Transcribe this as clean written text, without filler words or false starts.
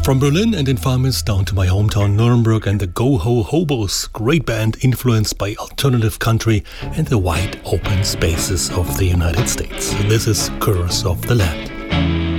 From Berlin and Infamis down to my hometown Nuremberg and the Go Ho Hobos, great band influenced by alternative country and the wide open spaces of the United States. This is Curse of the Land.